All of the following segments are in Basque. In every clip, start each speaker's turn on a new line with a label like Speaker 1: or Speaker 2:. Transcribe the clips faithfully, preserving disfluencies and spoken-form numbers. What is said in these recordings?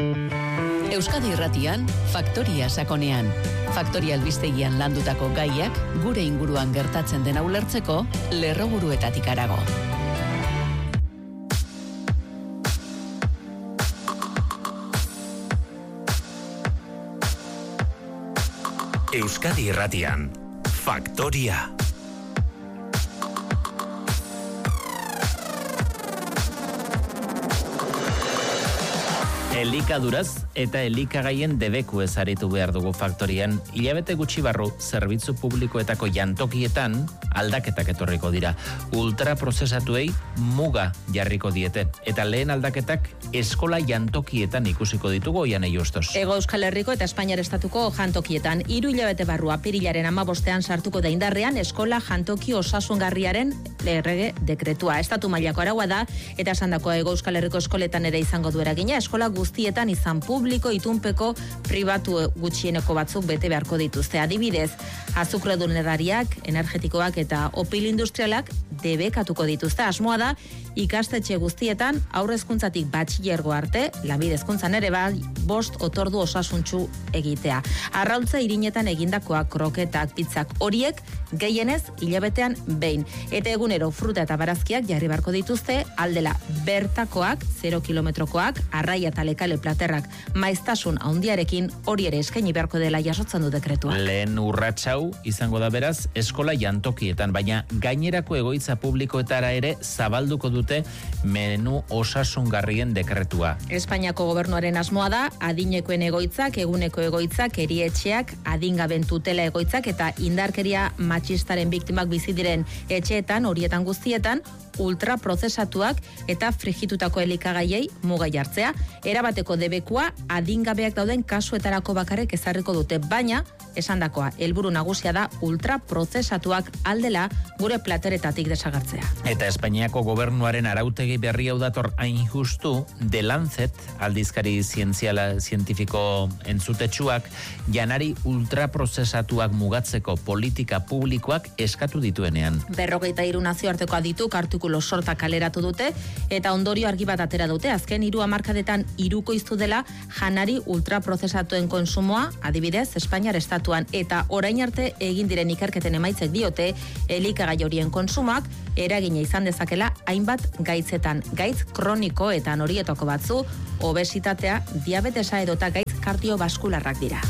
Speaker 1: Euskadi Irratian, Faktoria sakonean. Faktoria albistegian landutako gaiak gure inguruan gertatzen dena ulertzeko lerroburuetatik harago.
Speaker 2: Euskadi Irratian, Faktoria.
Speaker 3: Elikaduraz eta elikagaien debeku ezaritu behar dugu Faktorian. Hilabete gutxi barru, zerbitzu publikoetako jantokietan aldaketak etorriko dira. Ultraprozesatuei muga jarriko diete. Eta lehen aldaketak eskola jantokietan ikusiko ditugu Oianei Justos.
Speaker 4: Ego Euskal Herriko eta Espainiar Estatuko jantokietan hiru hilabete barru apirilaren hamabostean sartuko da indarrean eskola jantoki osasungarriaren errege dekretua. Estatu mailako araua da eta esandakoa Ego Euskal Herriko eskoletan ere izango du eragina. Eskola guztietan izan publiko, itunpeko, pribatu gutxieneko batzuk bete beharko dituzte. Adibidez, azukredun edariak, energetikoak eta opil industrialak debekatuko dituzte. Asmoa da ikastetxe guztietan aurrezkuntzatik batxilergo arte, lanbide hezkuntzan ere bai, bost otordu osasuntsu egitea. Arraultza irinetan egindakoak, kroketak, pizzak horiek gehienez hilabetean behin. Eta egunero fruta eta barazkiak jarri beharko dituzte, aldela bertakoak, zero kilometrokoak, arraia eta lekale platerrak maiztasun handiarekin hori ere eskaini beharko dela jasotzen du dekretua.
Speaker 3: Lehen urratsau izango da beraz eskola jantokietan, baina gainerako egoitza publikoetara ere zabalduko dute menu osasungarrien dekretua.
Speaker 4: Espainiako gobernuaren asmoa da adinekoen egoitzak, eguneko egoitzak, erietxeak, adingaben tutela egoitzak eta indarkeria matxistaren biktimak bizi diren etxeetan, horietan guztietan, ultraprozesatuak eta frigitutako elikagaiei muga jartzea. Erabateko debekua adingabeak dauden kasuetarako bakarrik ezarriko dute, baina esandakoa helburu nagusia da ultraprozesatuak aldela gure plateretatik desagertzea.
Speaker 3: Eta Espainiako gobernuaren arautegi berri hau dator hain justu, The Lancet, aldizkari zientziala zientifiko entzutetsuak, janari ultraprozesatuak mugatzeko politika publikoak eskatu dituenean.
Speaker 4: Berrogeita hiru nazioarteko adituk artikulu sorta kaleratu dute eta ondorio argi bat atera dute. Azken hiru hamarkadetan hirukoiztu dela janari ultraprozesatuen konsumoa, adibidez Espainiar Estatuan, eta orain arte egin diren ikerketen emaitzek diote elikagai horien konsumoak eragina izan dezakela hainbat gaitzetan, gaitz kronikoetan horietako batzu, obesitatea, diabetesa edota gaitz kardiobaskularrak dira.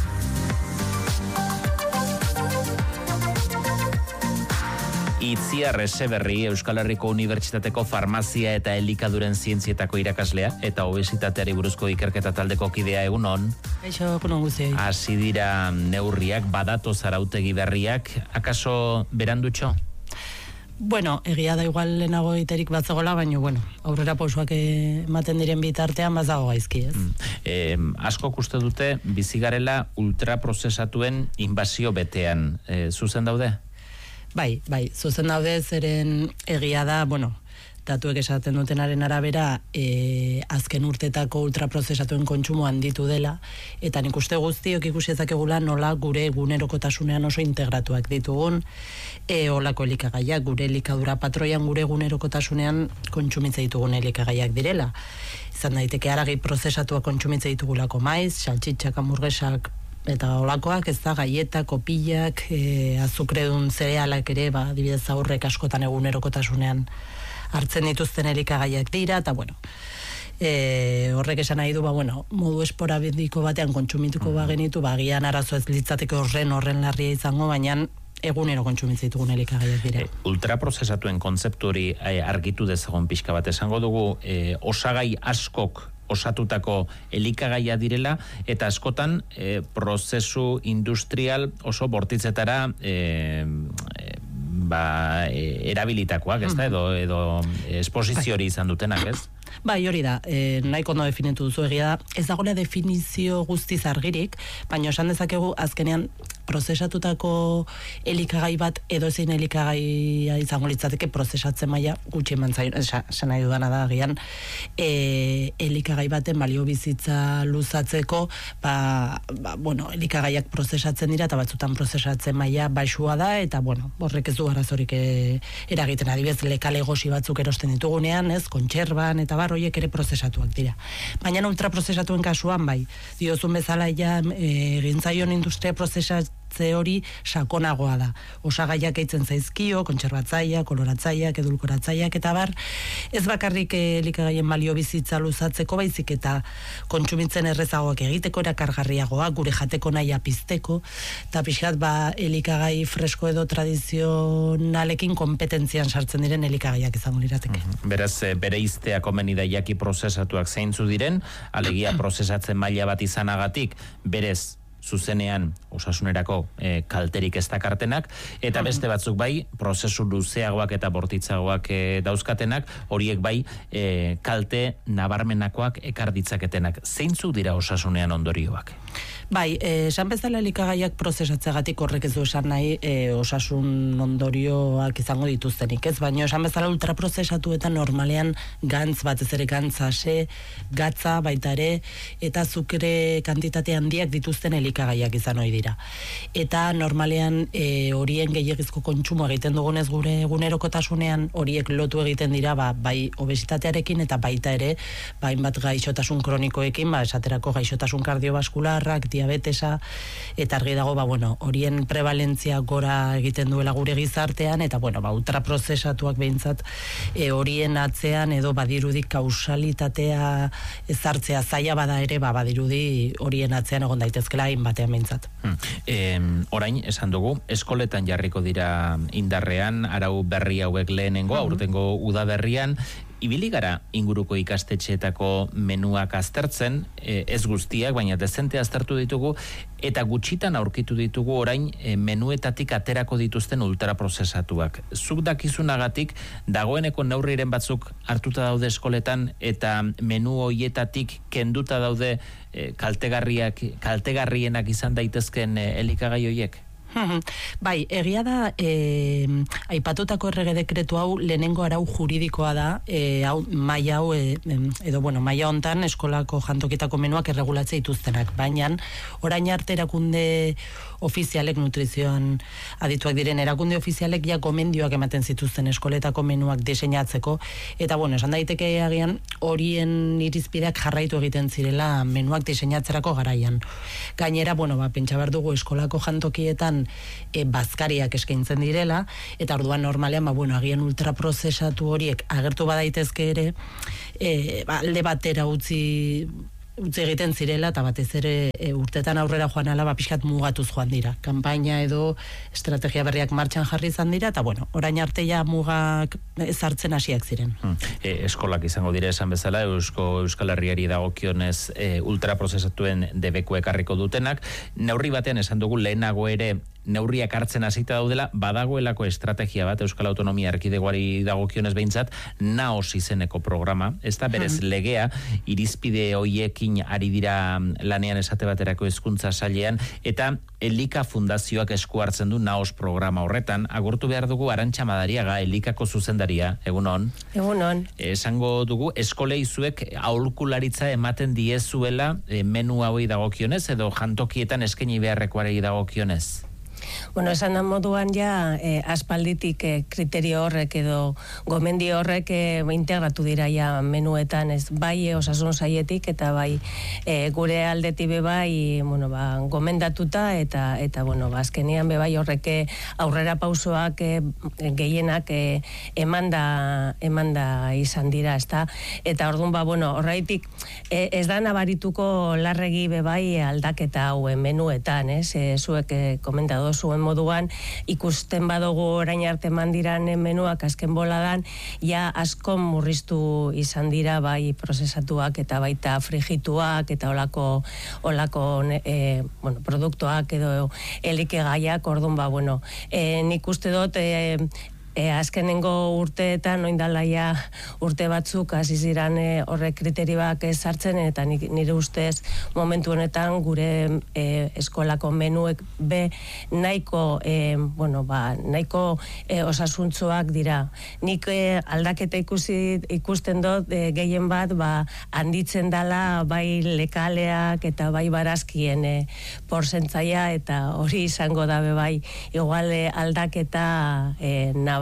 Speaker 3: Itziar Eseberri, Euskal Herriko Unibertsitateko Farmazia eta Elikaduren Zientzietako irakaslea eta obesitateari buruzko ikerketa taldeko kidea egunon.
Speaker 5: Eixo, egunon guztiei.
Speaker 3: Hasi dira neurriak, badatoz arautegi berriak, akaso berandutxo?
Speaker 5: Bueno, egia da igual lehenago iterik bat zegoela, baina, bueno, aurrera pausoak ematen diren bitartean bazago gaizki, ez?
Speaker 3: Mm. E, askok uste dute bizigarela ultraprozesatuen inbazio betean. E, zuzen daude?
Speaker 5: Bai, bai, zuzen daude, zeren egia da, bueno, datuek esaten dutenaren arabera, e, azken urtetako ultraprozesatuen kontsumo handitu dela, eta nik uste guztiok ikusi ezakegula nola gure egunerokotasunean oso integratuak ditugun, e, olako elikagaiak, gure elikadura patroian gure egunerokotasunean kontsumitze ditugun elikagaiak direla. Izan daiteke haragi prozesatuak kontsumitze ditugulako maiz, saltxitxak, hamburguesak, eta olakoak, ez da, gaieta, kopillak, e, azukredun zerealak ere, ba, adibidez aurrek askotan egunerokotasunean hartzen dituzten elikagaiak dira, eta bueno, e, horrek esan nahi du, ba, bueno, modu esporadiko batean kontsumituko mm. bagenitu, ba, gian arazo ez litzateke horren horren larria izango, baina egunero kontsumitzen ditugun elikagaiak dira.
Speaker 3: E, ultraprozesatuen kontzeptu hori e, argitu dezagon pixka bat, esango dugu, e, osagai askok osatutako elikagaia direla, eta askotan e, prozesu industrial oso bortitzetara e, e, ba, e, erabilitakoak, ez da, edo, edo esposizio hori izan dutenak, ez?
Speaker 5: Bai, hori da, e, nahiko ondo definitu duzu, egia da, ez dagoela definizio guztiz argirik, baina esan dezakegu azkenean prozesatutako elikagai bat edo ezin elikagaia izango litzateke prozesatze maila gutxi eman zaio, esan nahi dudana da agian, e, elikagai baten balio bizitza luzatzeko, ba, ba, bueno, elikagaiak prozesatzen dira eta batzutan prozesatzen maila baxua da, eta bueno, horrek ez du arazorik e, eragiten, adibidez lekale gosi batzuk erosten ditugunean, ez, kontserban eta bar horiek ere prozesatuak dira. Baina ultraprozesatuen kasuan bai, diozun bezala ja egin zaion industria prozesatze hori sakonagoa da. Osagaiak eitzen zaizkio, kontserbatzaileak, koloratzaileak, edulkoratzaileak eta bar, ez bakarrik elikagaien balio bizitza luzatzeko, baizik eta kontsumitzen errezagoak egiteko, erakargarriagoak, gure jateko nahia pizteko, eta pixkat ba elikagai fresko edo tradizionalekin kompetentzian sartzen diren elikagaiak izango lirateke.
Speaker 3: Mm-hmm. Beraz, bere iztea komeni da jaki prozesatuak zeintzu diren, alegia prozesatzen maila bat izanagatik, berez zuzenean osasunerako e, kalterik ez dakartenak, eta beste batzuk bai, prozesu luzeagoak eta bortitzagoak e, dauzkatenak, horiek bai, e, kalte nabarmenakoak ekar ditzaketenak. Zeintzuk dira osasunean ondorioak?
Speaker 5: Bai, esan bezala elikagaiak prozesatzeagatik horrek ez du esan nahi e, osasun ondorioak izango dituztenik, ez? Baina esan bezala ultraprozesatuetan normalean gantz batez ere gantzase, gatza baita ere, eta azukre kantitate handiak dituzten elikagaiak izan ohi dira. Eta normalean e, horien gehiagizko kontsumo egiten dugunez gure egunerokotasunean horiek lotu egiten dira ba, bai obesitatearekin eta baita ere ba, hainbat gaixotasun kronikoekin, ba, esaterako gaixotasun kardiobaskularrak, diabetesa, eta argi dago, ba, bueno, horien prevalentzia gora egiten duela gure gizartean, eta, bueno, ba, ultraprozesatuak behintzat e, horien atzean edo badirudik kausalitatea ezartzea zaila bada ere, ba, badirudi horien atzean egon daitezkela hainbatean behintzat.
Speaker 3: Hmm. E, orain, esan dugu, eskoletan jarriko dira indarrean, arau berri hauek lehenengo, uh-huh. aurtengo udaberrian, ibili gara inguruko ikastetxeetako menuak aztertzen, e, ez guztiak, baina dezente aztertu ditugu, eta gutxitan aurkitu ditugu orain e, menuetatik aterako dituzten ultraprozesatuak. Zuk dakizunagatik, dagoeneko neurriren batzuk hartuta daude eskoletan, eta menu hoietatik kenduta daude e, kaltegarriak, kaltegarrienak izan daitezken e, elikagai hoiek?
Speaker 5: Bai, egia da e, aipatutako errege dekretu hau lehenengo arau juridikoa da, e, hau maila hau e, edo bueno, maila hontan eskolako jantokitako menuak erregulatzea dituztenak, baina orain arte erakunde ofizialek, nutrizioan adituak diren erakunde ofizialek ja gomendioak ematen zituzten eskoletako menuak diseinatzeko, eta bueno, esan daiteke agian horien irizpideak jarraitu egiten zirela menuak diseinatzerako garaian. Gainera, bueno, ba, pentsa behar dugu eskolako jantokietan e, bazkariak eskaintzen direla, eta orduan normalean, ba, bueno, agian ultraprozesatu horiek agertu badaitezke ere, e, ba, alde batera utzi utzi egiten zirela, eta batez ere e, urtetan aurrera joan ala, ba, pixkat mugatuz joan dira. Kanpaina edo estrategia berriak martxan jarri izan dira, eta bueno, orain arte ja mugak ezartzen hasiak ziren.
Speaker 3: Hmm. E, eskolak izango dira esan bezala, Eusko Euskal Herriari dagokionez e, ultraprozesatuen debeku ekarriko dutenak, neurri batean esan dugu lehenago ere neurriak hartzen hasita daudela, badagoelako estrategia bat Euskal Autonomia Erkidegoari dagokionez behintzat, naos izeneko programa, ez da berez hmm. legea, irizpide hoiekin ari dira lanean esate baterako hezkuntza sailean, eta Elika Fundazioak esku hartzen du naos programa horretan. Agurtu behar dugu Arantxa Madariaga, Elikako zuzendaria, egunon.
Speaker 6: Egunon.
Speaker 3: Esango dugu, eskolei zuek aholkularitza ematen diezuela e, menu hauei dagokionez, edo jantokietan eskaini beharrekoari dagokionez?
Speaker 6: Bueno, esan da moduan ja eh, aspalditik eh, kriterio horrek edo gomendio horrek eh, integratu dira ja menuetan, ez bai osasun saietik eta bai eh, gure aldetik be bai, bueno, ba, gomendatuta eta eta bueno, ba, azkenean be bai horrek aurrera pausoak eh, gehienak eh, emanda emanda izan dira, ezta? Eta orduan ba bueno, horraitik eh, ez da nabarituko larregi be bai aldaketa hau menuetan, ez? Eh, zuek eh, komentatu zuen moduan, ikusten badugu orain arte mandiran menuak azken boladan, ja asko murriztu izan dira bai prozesatuak eta baita frigituak eta olako, olako e, bueno, produktuak edo elikagaiak, orduan ba, bueno, e, nik uste dut e, E, azkenengo urteetan, oindalaia urte batzuk, hasi ziren e, horrek kriterioak sartzen, eta nire ustez momentu honetan gure e, eskolako menuek be nahiko, e, bueno, ba, nahiko e, osasuntzuak dira. Nik e, aldaketa ikusi, ikusten dut e, gehien bat ba, handitzen dala bai lekaleak eta bai barazkien e, porzentzaia, eta hori izango dabe bai igual e, aldaketa e, nabar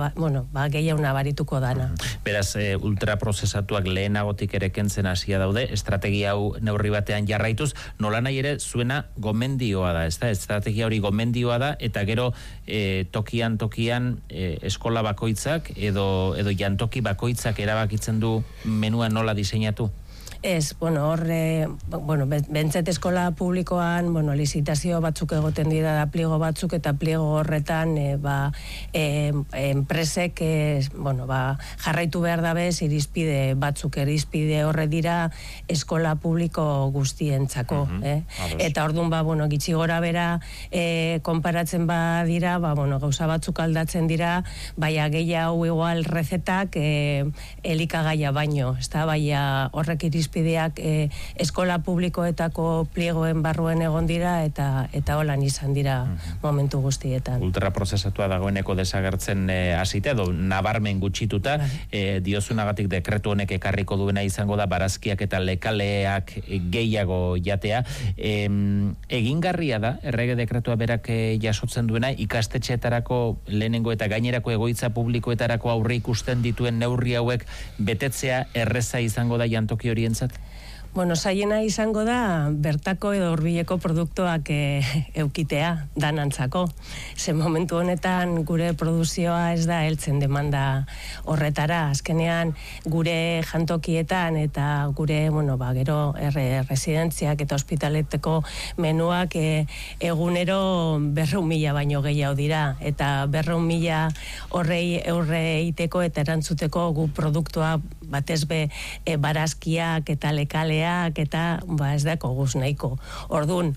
Speaker 6: naba, bueno, ba, gehiago nabarituko dana.
Speaker 3: Beraz, e, ultraprozesatuak lehenagotik ere kentzen hasia daude, estrategia hau neurri batean jarraituz, nola nahi ere zuena gomendioa da, ez da? Estrategia hori gomendioa da, eta gero e, tokian tokian e, eskola bakoitzak edo, edo jantoki bakoitzak erabakitzen du menua nola diseinatu?
Speaker 6: Ez, bueno, horre, bueno, bentzet eskola publikoan, bueno, lizitazio batzuk egoten dira da pliego batzuk, eta pliego horretan, e, ba, e, enpresek, e, bueno, ba, jarraitu behar dabez, irizpide batzuk, irizpide horre dira eskola publiko guztientzako, uh-huh. eh? Eta orduan, ba, bueno, gitxi gora bera, e, konparatzen ba dira, ba, bueno, gauza batzuk aldatzen dira, baina gehiago igual rezetak, e, elikagaia baino, ez da, baina horrek irizpide irizpideak e, eskola publikoetako pliegoen barruen egon dira eta eta holan izan dira uh-huh. momentu guztietan.
Speaker 3: Ultraprozesatua dagoeneko desagertzen hasita e, edo nabarmen gutxituta e, diozunagatik dekretu honek ekarriko duena izango da barazkiak eta lekaleak gehiago jatea. E, egingarria da errege dekretua berak e, jasotzen duena ikastetxeetarako lehenengo eta gainerako egoitza publikoetarako aurre ikusten dituen neurri hauek betetzea erreza izango da jantoki horientzat?
Speaker 6: Bueno, zaiena izango da bertako edo hurbileko produktuak e, eukitea danantzako. Ze momentu honetan gure produzioa ez da heltzen demanda horretara. Azkenean gure jantokietan eta gure, bueno, ba, gero erre, residentziak eta ospitaleteko menuak e, egunero berreun mila baino gehiago dira. Eta berreun mila horrei eurre eiteko eta erantzuteko gu produktua batez be e, barazkiak eta lekaleak eta ba ez dako guz nahiko. Ordun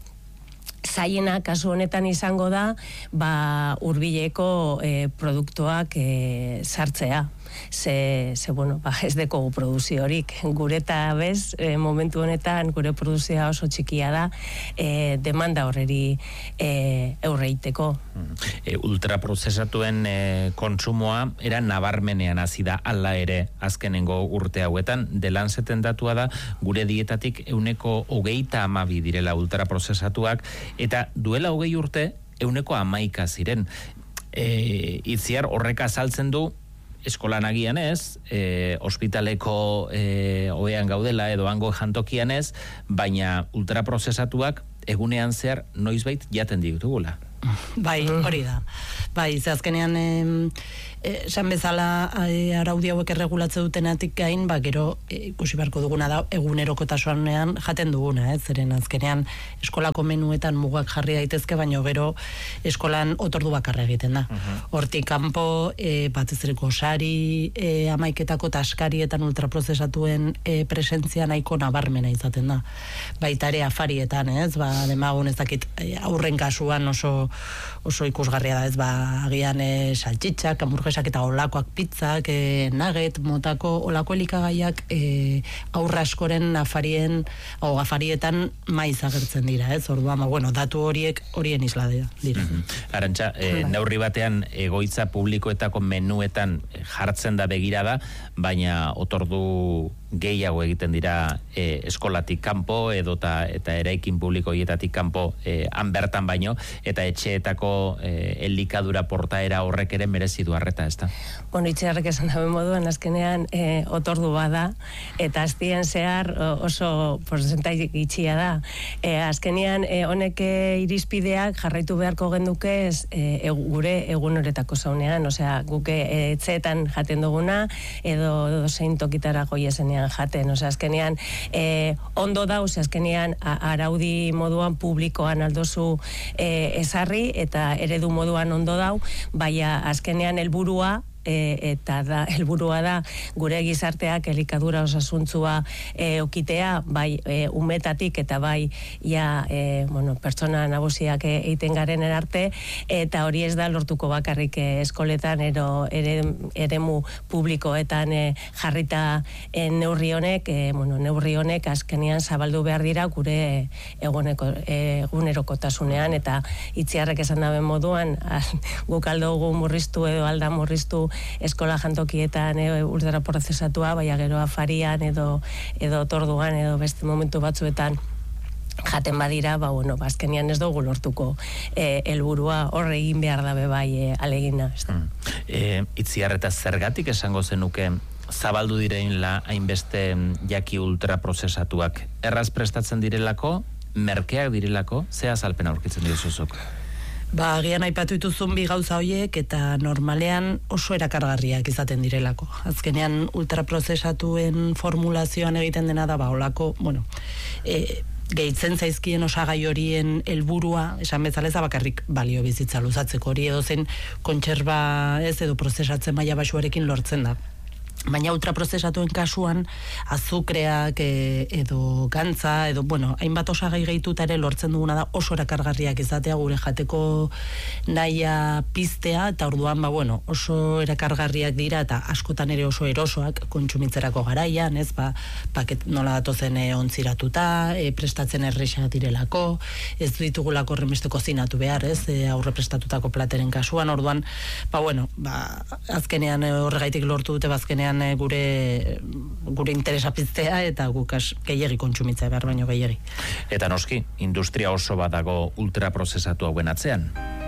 Speaker 6: zaiena kasu honetan izango da ba hurbileko e, produktuak e, sartzea. Ze, ze bueno, ba, ez dekogu produziorik. Gureta bez, e, momentu honetan gure produzioa oso txikia da, e, demanda horreri e, eurreiteko.
Speaker 3: E, ultraprozesatuen e, kontsumoa era nabarmenean hasi da hala ere azkenengo urte hauetan. The Lanceten datua da gure dietatik euneko hogeita hamabi direla ultraprozesatuak, eta duela hogei urte euneko hamaika ziren. E, itziar horrek azaltzen du eskolan agian ez, e, ospitaleko e, oean gaudela edo hango jantokian ez, baina ultraprozesatuak egunean zehar noizbait jaten ditugula.
Speaker 5: Bai, hori da. Bai, ze azkenean esan bezala e, araudi hauek erregulatze dutenatik gain, ba, gero e, ikusi beharko duguna da egunerokotasunean jaten duguna, ez? Zeren azkenean eskolako menuetan mugak jarri daitezke, baino gero eskolan otordu bakarra egiten da. Uh-huh. Hortik kanpo e, batez ere gosari e, amaiketako taskarietan ultraprozesatuen e, presentzia nahiko nabarmena izaten da. Baita ere afarietan, ez? Ba, demagun ez dakit aurren kasuan oso oso ikusgarria da, ez, ba, agian e, saltxitxak, hamburguesak eta olakoak pizzak, e, nugget, motako, olako elikagaiak e, aurra askoren afarien, o afarietan maiz agertzen dira, ez, orduan, ba, bueno, datu horiek horien isla dira.
Speaker 3: Mm-hmm. Arantxa, e, neurri batean egoitza publikoetako menuetan jartzen da begirada, baina otordu gehiago egiten dira e, eskolatik kanpo edota eta eraikin publiko hietatik kanpo e, han bertan baino, eta etxeetako e, elikadura portaera horrek ere merezi du arreta, ezta?
Speaker 6: Bueno, itxearrek esan dabe moduan azkenean e, otordu bada, eta aztien zehar oso porzentai itxia da. E, azkenean e, honek irizpideak jarraitu beharko genduke ez, e, e, gure egunoretako zaunean, osea, guke etxeetan jaten duguna, edo dozein tokitara goiezenean jaten, osea, azkenean eh, ondo da, osea, azkenean araudi moduan publikoan aldozu eh, esarri eta eredu moduan ondo dau, baina azkenean helburua E, eta da, helburua da gure gizarteak elikadura osasuntzua e, okitea, bai e, umetatik eta bai ja, e, bueno, pertsona nagusiak egiten garen erarte, eta hori ez da lortuko bakarrik e, eskoletan ero, ere, eremu publikoetan e, jarrita e, neurri honek, e, bueno, neurri honek azkenean zabaldu behar dira gure eguneko, e, egunerokotasunean, eta itziarrek esan daben moduan guk aldo gu murriztu edo alda murriztu eskola jantokietan e, ultraprozesatua, baina gero afarian edo edo torduan edo beste momentu batzuetan jaten badira, ba, bueno, azkenean ez dugu lortuko helburua, e, horre egin behar dabe bai e, alegina.
Speaker 3: Mm. E, itziar eta zergatik esango zenuke zabaldu direin hainbeste jaki ultraprozesatuak? Erraz prestatzen direlako, merkeak direlako, ze azalpen aurkitzen direzuzuk?
Speaker 5: Ba, agian aipatu dituzun bi gauza horiek eta normalean oso erakargarriak izaten direlako. Azkenean ultraprozesatuen formulazioan egiten dena da, ba, olako, bueno, e, gehitzen zaizkien osagai horien helburua, esan bezala ez da bakarrik balio bizitza luzatzeko, hori edo zen kontserba ez edo prozesatzen maila baxuarekin lortzen da. Baina ultraprozesatuen kasuan azukreak e, edo gantza edo, bueno, hainbat osagai gehituta ere lortzen duguna da oso erakargarriak izatea gure jateko nahia piztea, eta orduan, ba, bueno, oso erakargarriak dira eta askotan ere oso erosoak kontsumitzerako garaian, ez, ba, paket nola datozen e, ontziratuta, e, prestatzen erresa direlako, ez ditugulako horrenbeste kozinatu behar, ez, e, aurre prestatutako plateren kasuan, orduan, ba, bueno, ba, azkenean e, horregaitik lortu dute, bazkenean gure gure interesa piztea eta guk gehiegi kontsumitzea behar baino gehiegi.
Speaker 3: Eta noski, industria oso bat dago ultraprozesatu hauen atzean.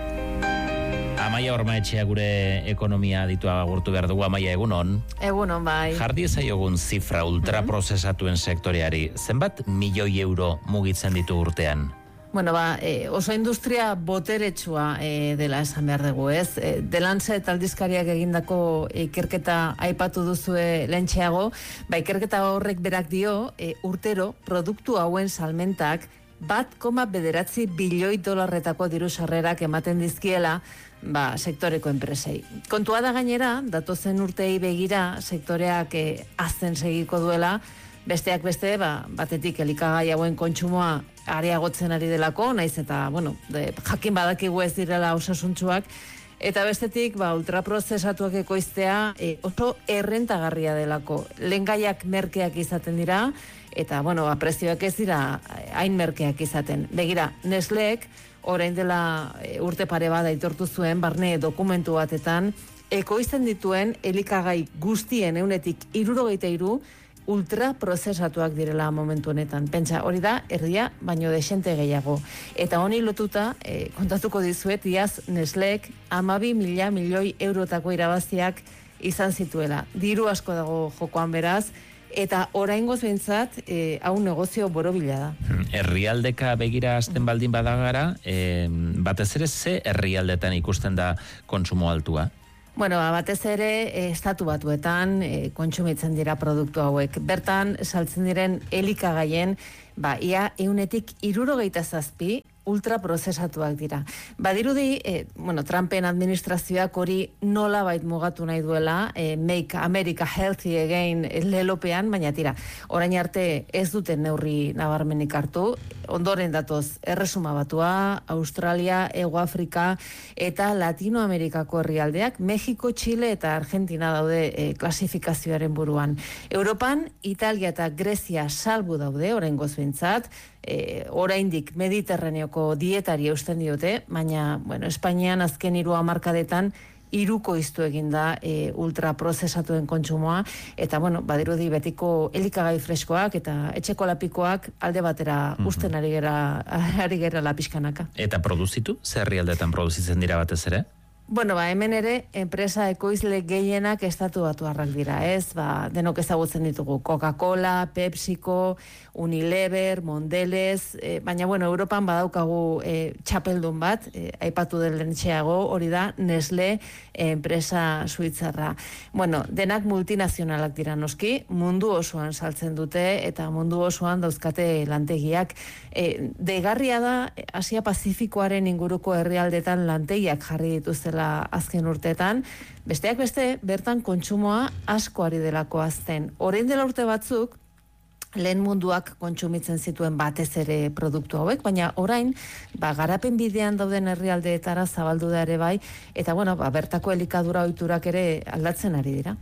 Speaker 3: Amaia Ormaetxea gure ekonomia ditua agurtu behar dugu. Amaia, egunon?
Speaker 7: Egunon, bai.
Speaker 3: Jardi ezaiogun zifra ultraprozesatuen sektoreari, zenbat milioi euro mugitzen ditu urtean?
Speaker 7: Bueno, ba, e, oso industria boteretsua e, dela esan behar dugu, ez? E, Delantze eta aldizkariak egindako ikerketa aipatu duzue lentxeago, ba, ikerketa horrek berak dio, e, urtero produktu hauen salmentak bat koma bederatzi bilioi dolarretako diru sarrerak ematen dizkiela, ba, sektoreko enpresei. Kontua da gainera, datozen urtei begira, sektoreak e, azten segiko duela, besteak beste, ba, batetik elikagai hauen kontsumoa areagotzen ari delako, naiz eta, bueno, de, jakin badakigu ez direla osasuntsuak, eta bestetik, ba, ultraprozesatuak ekoiztea e, oso errentagarria delako. Lehengaiak merkeak izaten dira, eta, bueno, ba, prezioak ez dira hain merkeak izaten. Begira, Nestleek, orain dela e, urte pare bat aitortu zuen, barne dokumentu batetan, ekoizten dituen elikagai guztien eunetik hirurogeita hiru ultraprozesatuak direla momentu honetan. Pentsa, hori da, erdia, baino desente gehiago. Eta honi lotuta, e, kontatuko dizuet, iaz Nestleek hamabi mila milioi eurotako irabaziak izan zituela. Diru asko dago jokoan beraz, eta oraingoz behintzat, e, hau negozio borobila da.
Speaker 3: Herrialdeka begira azten baldin badagara, e, batez ere ze herrialdetan ikusten da kontsumo altua?
Speaker 7: Bueno, batez ere, e, estatu batuetan e, kontsumitzen dira produktu hauek. Bertan, saltzen diren elikagaien, ba, ia eunetik hirurogeita zazpi ultraprozesatuak dira. Badirudi, e, bueno, Trumpen administrazioak hori nola bait mugatu nahi duela, e, Make America Healthy Again lelopean, baina tira, orain arte ez duten neurri nabarmenik hartu, ondoren datoz Erresuma Batua, Australia, Hego Afrika eta Latinoamerikako herrialdeak, Mexiko, Chile eta Argentina daude e, klasifikazioaren buruan. Europan, Italia eta Grezia salbu daude, oraingoz behintzat, E, oraindik Mediterraneoko dietari eusten diote, baina, bueno, Espainian azken hiru hamarkadetan hiruko iztu egin da e, ultraprozesatuen kontsumoa, eta, bueno, badirudi betiko elikagai freskoak eta etxeko lapikoak alde batera mm-hmm. usten ari gera, ari gera lapiskanaka.
Speaker 3: Eta produzitu? Zer herrialdetan produzitzen dira batez ere?
Speaker 7: Bueno, ba, hemen ere, enpresa ekoizle gehienak estatu batuarrak dira, ez? Ba, denok ezagutzen ditugu, Coca-Cola, PepsiCo, Unilever, Mondelez, e, baina, bueno, Europan badaukagu e, txapeldun bat, e, aipatu den lentxeago, hori da, Nestle, e, enpresa suitzarra. Bueno, denak multinazionalak dira noski, mundu osoan saltzen dute, eta mundu osoan dauzkate lantegiak. E, degarria da, Asia Pazifikoaren inguruko herrialdetan lantegiak jarri dituztela azken urteetan, besteak beste, bertan kontsumoa asko ari delako azten. Orain dela urte batzuk, lehen munduak kontsumitzen zituen batez ere produktu hauek, baina orain, ba, garapen bidean dauden herrialdeetara zabaldu da ere bai, eta bueno, ba, bertako elikadura ohiturak ere aldatzen ari dira.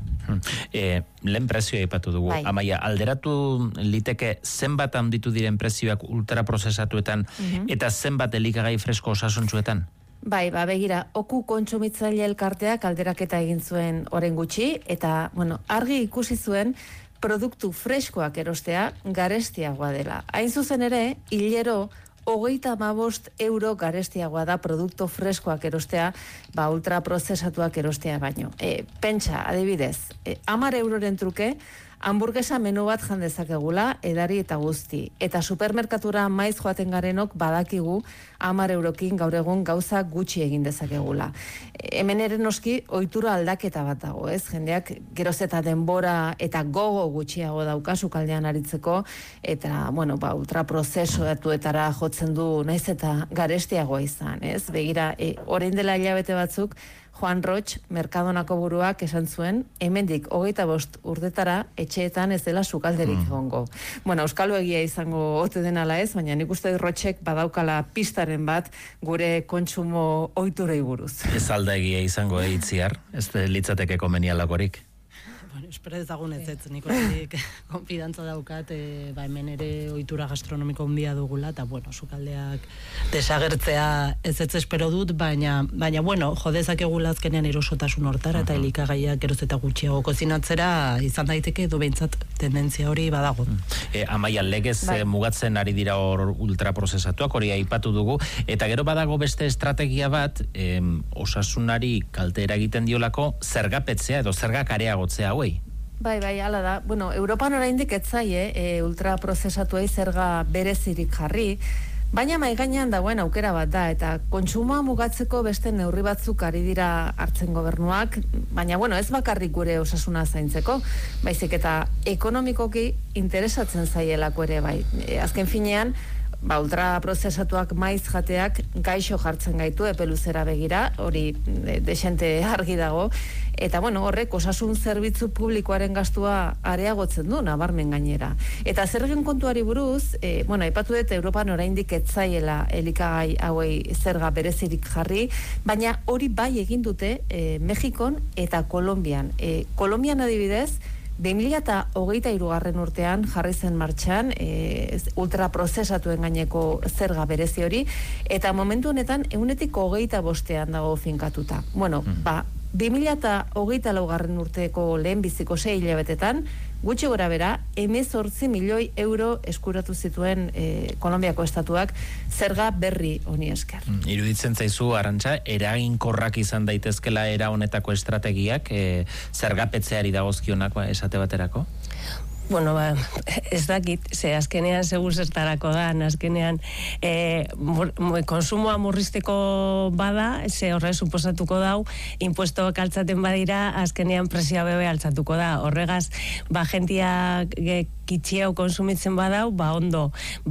Speaker 3: E, lehen prezioa aipatu dugu, bai. Amaia, alderatu liteke zenbat handitu diren prezioak ultraprozesatuetan mm-hmm. eta zenbat elikagai fresko osasuntsuetan?
Speaker 7: Bai, ba, begira, oku kontsumitzaile elkarteak alderaketa egin zuen oren gutxi, eta, bueno, argi ikusi zuen produktu freskoak erostea garestiagoa dela. Hain zuzen ere, hilero hogeita hamabost euro garestiagoa da produktu freskoak erostea, ba ultraprozesatuak erostea baino. E, pentsa, adibidez, e, hamar euroren truke, hamburguesa menu bat jan dezakegula, edari eta guzti. Eta supermerkatura maiz joaten garenok badakigu hamar eurokin gaur egun gauza gutxi egin dezakegula. E, hemen ere noski ohitura aldaketa bat dago, ez? Jendeak geroz eta denbora eta gogo gutxiago dauka sukaldean aritzeko, eta, bueno, ba, ultraprozesuatuetara jotzen du naiz eta garestiagoa izan, ez? Begira, e, orain dela hilabete batzuk, Juan Roch, Mercadonako buruak esan zuen, hemendik hogeita bost urtetara etxeetan ez dela sukalderik egongo. Mm. Bueno, euskalu egia izango ote denala ez, baina nik uste Rochek badaukala pistaren bat gure kontsumo ohiturei buruz.
Speaker 3: Ez alda egia izango eitziar, ez litzateke komenialakorik.
Speaker 5: Bueno, espero ezagun ez ez, nik horretik konfidantza daukat, e, ba hemen ere ohitura gastronomiko handia dugula, eta bueno, sukaldeak desagertzea ez ez espero dut, baina, baina bueno, jodezak egula azkenean erosotasun hortara, eta elikagaiak geroz eta gutxiago kozinatzera izan daiteke, edo behintzat tendentzia hori badago.
Speaker 3: E, Amaia, legez bai. Mugatzen ari dira hor ultraprozesatuak, hori aipatu dugu, eta gero badago beste estrategia bat, em, osasunari kalte eragiten diolako zergapetzea edo zergak areagotzea hauei.
Speaker 7: Bai, bai, hala da. Bueno, Europan oraindik ez zaie e, ultraprozesatuei zerga berezirik jarri, baina mai gainean dagoen aukera bat da, eta kontsumoa mugatzeko beste neurri batzuk ari dira hartzen gobernuak, baina bueno, ez bakarrik gure osasuna zaintzeko, baizik eta ekonomikoki interesatzen zaielako ere bai. E, azken finean, ba, ultraprozesatuak maiz jateak gaixo jartzen gaitu epeluzera begira, hori de, desente argi dago, eta bueno, horrek osasun zerbitzu publikoaren gastua areagotzen du, nabarmen gainera. Eta zergen kontuari buruz, e, bueno, aipatu dut Europan oraindik ez zaiela elikagai hauei zerga berezirik jarri, baina hori bai egin dute e, Mexikon eta Kolonbian. E, Kolonbian adibidez, bi mila hogeita hirugarren urtean jarri zen martxan e, ultraprozesatuen gaineko zerga berezi hori, eta momentu honetan ehunetik hogeita bostean dago finkatuta. Bueno, mm. ba, bi mila hogeita laugarren urteko lehen biziko sei hilabetetan, gutxi gora bera, hemezortzi milioi euro eskuratu zituen e, Kolonbiako estatuak zerga berri honi esker.
Speaker 3: Mm, iruditzen zaizu, Arantxa, eraginkorrak izan daitezkela era honetako estrategiak, e, zergapetzeari dagozkionak ba, esate baterako?
Speaker 6: Bueno, ba, ez dakit, ze azkenean segur zertarako da, azkenean e, mur, konsumoa murrizteko bada, ze horre suposatuko dau, impuestoak altzaten badira, azkenean presioa bebe altzatuko da. Horregaz, ba, jentia e, kitxiau konsumitzen badau, ba, ondo,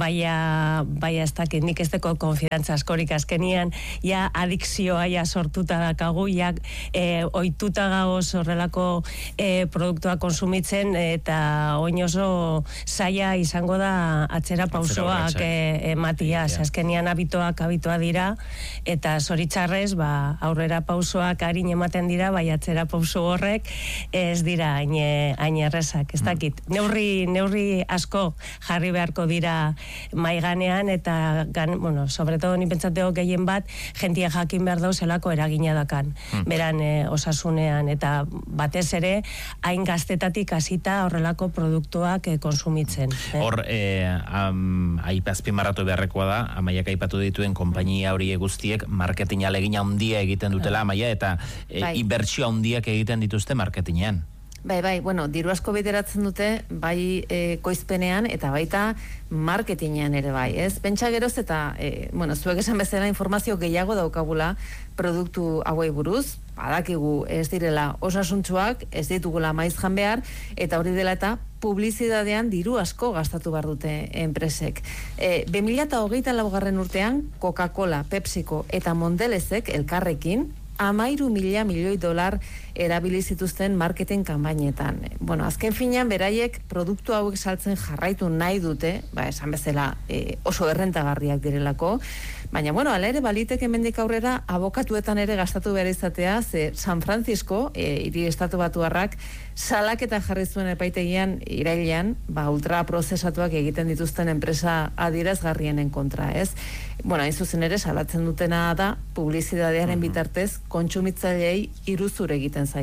Speaker 6: baia, baia ez dakit, nik ez deko konfidantza askorik azkenean, ja adikzioa ja sortuta dakagu, ja e, oituta gaoz horrelako e, produktua konsumitzen, eta oin oso zaila izango da atzera pausoak e, ematia, yeah. Azkenean abitoak abitoa dira, eta zoritzarrez, ba, aurrera pausoak harin ematen dira, bai atzera pauso horrek ez dira hain errezak, ez dakit. Neurri, neurri asko jarri beharko dira maiganean, eta gan, bueno, sobre todo ni pentsateo gehien bat, jentia jakin behar dau zelako eragina dakan, mm. beran e, osasunean, eta batez ere, hain gaztetatik hasita horrelako produktuak e, konsumitzen.
Speaker 3: Hor, eh? eh, um, aipazpimarratu beharrekoa da, Amaiak aipatu dituen konpainia hori guztiek marketing alegina handia egiten dutela, Amaia, eta e, bai. Inbertsio handiak egiten dituzte marketingean.
Speaker 7: Bai, bai, bueno, diru asko bideratzen dute, bai e, koizpenean, eta baita marketingean ere bai, ez? Pentsa geroz eta, e, bueno, zuek esan bezala informazio gehiago daukagula produktu hauei buruz, badakigu ez direla osasuntsuak, ez ditugula maiz jan behar, eta hori dela eta publizidadean diru asko gastatu behar dute enpresek. E, bi mila hogeita laugarren urtean, Coca-Cola, PepsiCo eta Mondelezek elkarrekin, amairu mila milioi dolar erabili zituzten marketing kanpainetan. Bueno, azken finean beraiek produktu hauek saltzen jarraitu nahi dute, ba, esan bezala e, oso errentagarriak direlako, baina, bueno, ala ere balitek hemendik aurrera abokatuetan ere gastatu behar izatea, ze San Francisco, e, hiri estatu batuarrak, salaketa jarri zuen epaitegian irailean, ba, ultraprozesatuak egiten dituzten enpresa adierazgarrienen kontra, ez? Bueno, hain zuzen ere, salatzen dutena da, publizidadearen bitartez, kontsumitzaileei iruzur egiten zaiela.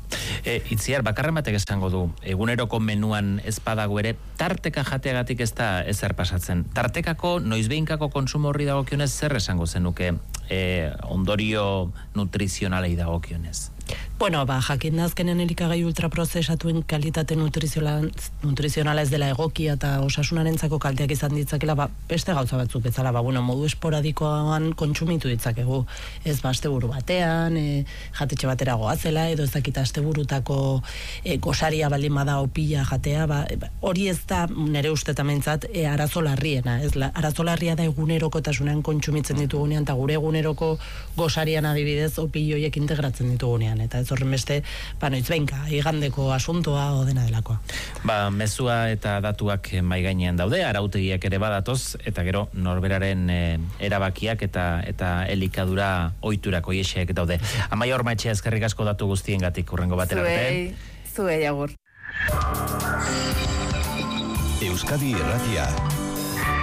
Speaker 3: E, itziar, bakarren batek esango du, eguneroko menuan ez badago ere, tarteka jateagatik ez da ezer pasatzen. Tartekako, noizbeinkako kontsumo horri dagokionez, zer esango zenuke e, ondorio nutrizionalei dagokionez?
Speaker 5: Bueno, ba, jakin da azkenen elikagai ultraprozesatuen kalitate nutrizionala, nutrizionala ez dela egokia eta osasunarentzako kalteak izan ditzakela, ba, beste gauza batzuk bezala, ba, bueno, modu esporadikoan kontsumitu ditzakegu. Ez ba, asteburu batean, e, jatetxe batera goazela, edo ez dakita asteburutako e, gosaria baldin bada opila jatea, ba, hori ez da nire ustetamentzat e, arazo larriena, ez la, arazo larria da egunerokotasunean kontsumitzen ditugunean, eta gure eguneroko gosarian adibidez opilioiek integratzen ditugunean, eta ez horren beste, ba, noiz behinka, igandeko asuntoa o dena delakoa.
Speaker 3: Ba, mezua eta datuak mai gainean daude, arautegiak ere badatoz, eta gero norberaren e, erabakiak eta eta elikadura ohiturako iesiak daude. Amaior Maitxea, eskerrik asko datu guztiengatik urrengo batera arte.
Speaker 7: Zuei, zuei agur.
Speaker 2: Euskadi Irratia.